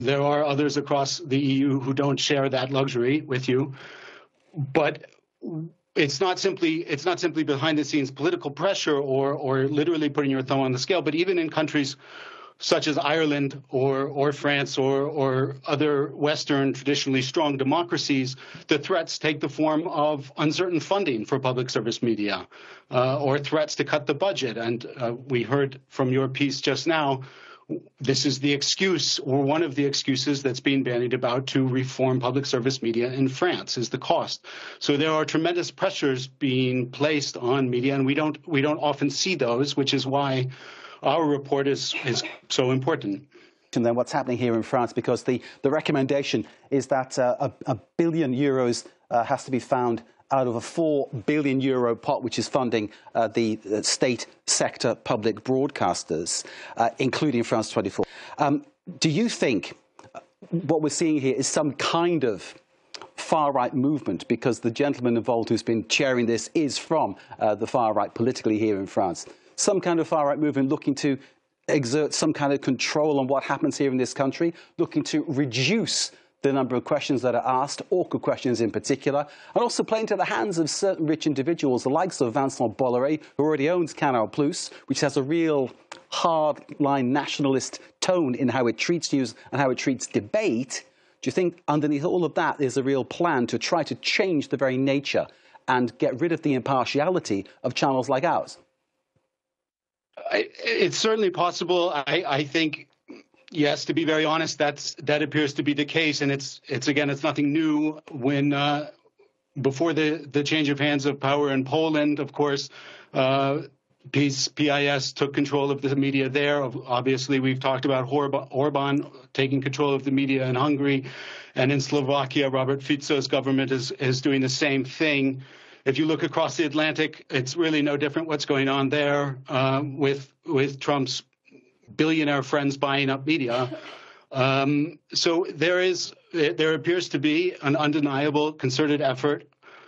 There are others across the EU who don't share that luxury with you, but it's not simply behind the scenes political pressure or literally putting your thumb on the scale. But even in countries such as Ireland or France or other Western traditionally strong democracies, the threats take the form of uncertain funding for public service media or threats to cut the budget. And we heard from your piece just now, this is the excuse, or one of the excuses that's being bandied about to reform public service media in France, is the cost. So there are tremendous pressures being placed on media, and we don't often see those, which is why our report is so important. And then what's happening here in France, because the recommendation is that €1 billion has to be found out of a €4 billion pot, which is funding the state sector public broadcasters, including France 24. Do you think what we're seeing here is some kind of far-right movement, because the gentleman involved who's been chairing this is from the far-right politically here in France? Some kind of far-right movement looking to exert some kind of control on what happens here in this country, looking to reduce the number of questions that are asked, awkward questions in particular, and also playing to the hands of certain rich individuals, the likes of Vincent Bolloré, who already owns Canal+, which has a real hard-line nationalist tone in how it treats news and how it treats debate. Do you think underneath all of that is a real plan to try to change the very nature and get rid of the impartiality of channels like ours? It's certainly possible. I think, yes, to be very honest, that appears to be the case. And it's nothing new. When before the change of hands of power in Poland, of course, PIS took control of the media there. Obviously, we've talked about Orban taking control of the media in Hungary. And in Slovakia, Robert Fico's government is doing the same thing. If you look across the Atlantic, it's really no different what's going on there with Trump's billionaire friends buying up media. So there appears to be an undeniable concerted effort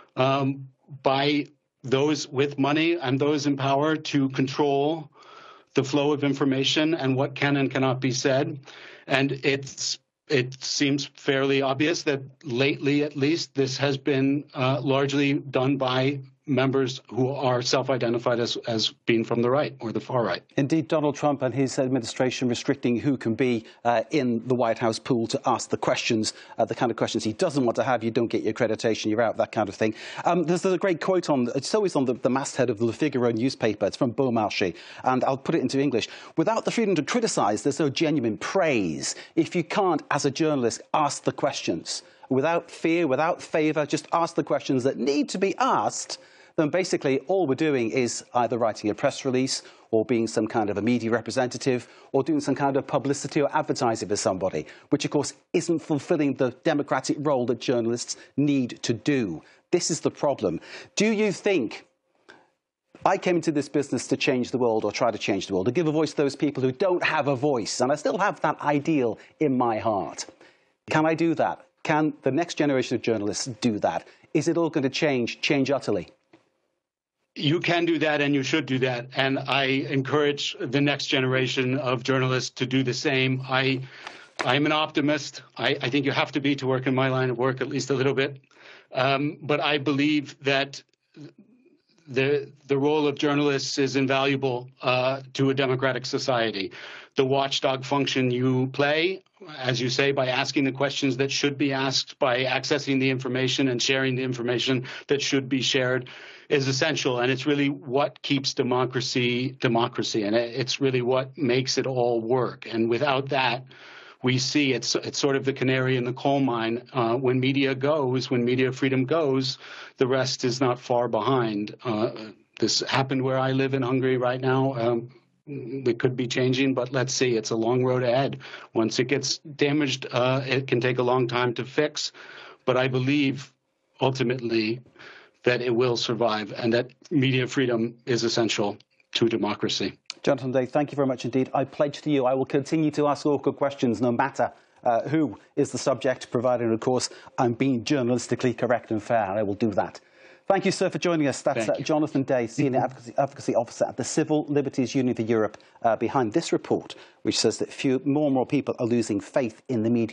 by those with money and those in power to control the flow of information and what can and cannot be said. And it seems fairly obvious that lately, at least, this has been largely done by members who are self-identified as being from the right or the far right. Indeed, Donald Trump and his administration restricting who can be in the White House pool to ask the questions, the kind of questions he doesn't want to have. You don't get your accreditation, you're out, that kind of thing. There's a great quote it's always on the masthead of the Le Figaro newspaper. It's from Beaumarchais, and I'll put it into English. Without the freedom to criticize, there's no genuine praise. If you can't, as a journalist, ask the questions without fear, without favour, just ask the questions that need to be asked, then basically all we're doing is either writing a press release or being some kind of a media representative or doing some kind of publicity or advertising for somebody, which of course isn't fulfilling the democratic role that journalists need to do. This is the problem. Do you think I came into this business to change the world, or try to change the world, to give a voice to those people who don't have a voice, and I still have that ideal in my heart? Can I do that? Can the next generation of journalists do that? Is it all going to change utterly? You can do that, and you should do that. And I encourage the next generation of journalists to do the same. I'm an optimist. I think you have to be to work in my line of work, at least a little bit. But I believe that the role of journalists is invaluable to a democratic society. The watchdog function you play, as you say, by asking the questions that should be asked, by accessing the information and sharing the information that should be shared, is essential. And it's really what keeps democracy. And it's really what makes it all work. And without that, we see it's sort of the canary in the coal mine. When media freedom goes, the rest is not far behind. This happened where I live in Hungary right now. It could be changing, but let's see. It's a long road ahead. Once it gets damaged, it can take a long time to fix. But I believe ultimately that it will survive, and that media freedom is essential to democracy. Jonathan Day, thank you very much indeed. I pledge to you I will continue to ask awkward questions no matter who is the subject, provided, of course, I'm being journalistically correct and fair. I will do that. Thank you, sir, for joining us. That's Jonathan Day, Senior Advocacy Officer at the Civil Liberties Union for Europe, behind this report, which says that more and more people are losing faith in the media.